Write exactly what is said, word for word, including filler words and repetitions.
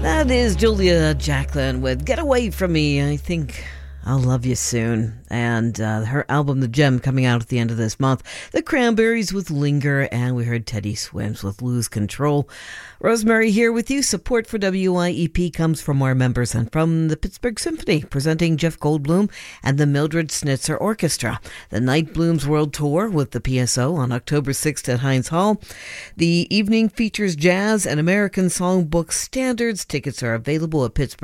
That is Julia Jacklin with Get Away From Me. I think I'll love you soon. And uh, her album, The Gem, coming out at the end of this month. The Cranberries with Linger, and we heard Teddy Swims with Lose Control. Rosemary here with you. Support for W I E P comes from our members and from the Pittsburgh Symphony, presenting Jeff Goldblum and the Mildred Snitzer Orchestra. The Night Blooms World Tour with the P S O on October sixth at Heinz Hall. The evening features jazz and American songbook standards. Tickets are available at Pittsburgh